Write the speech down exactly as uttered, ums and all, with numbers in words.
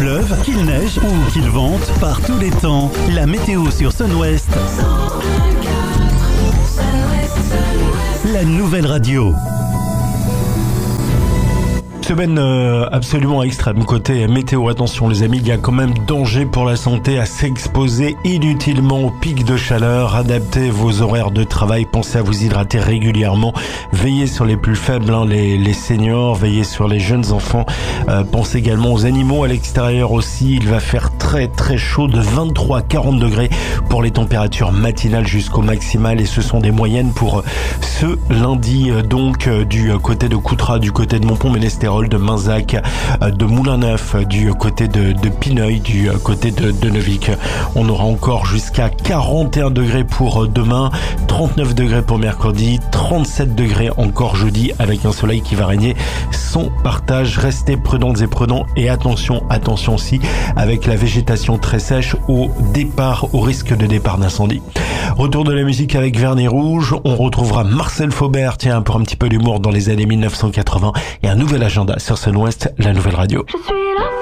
pleuve, qu'il neige ou qu'il vente, par tous les temps, la météo sur Sun West. La nouvelle radio. Semaine euh, absolument extrême côté météo. Attention les amis, il y a quand même danger pour la santé à s'exposer inutilement au pic de chaleur. Adaptez vos horaires de travail, pensez à vous hydrater régulièrement. Veillez sur les plus faibles, hein, les, les seniors, veillez sur les jeunes enfants. Euh, pensez également aux animaux à l'extérieur aussi. Il va faire très très chaud, de vingt-trois à quarante degrés pour les températures matinales jusqu'au maximal. Et ce sont des moyennes pour ce lundi, donc du côté de Coutras, du côté de Montpont-Ménestérol, de Minzac, de Moulin-Neuf, du côté de, de Pineuil, du côté de, de Neuvic. On aura encore jusqu'à quarante et un degrés pour demain, trente-neuf degrés pour mercredi, trente-sept degrés encore jeudi avec un soleil qui va régner sans partage. Restez prudentes et prudents et attention, attention aussi avec la végétation très sèche au départ, au risque de départ d'incendie. Retour de la musique avec Vernis Rouge. On retrouvera Marcel Faubert, tiens, pour un petit peu d'humour dans les années mille neuf cent quatre-vingts et un nouvel agenda sur Sun West, la nouvelle radio. Je suis là.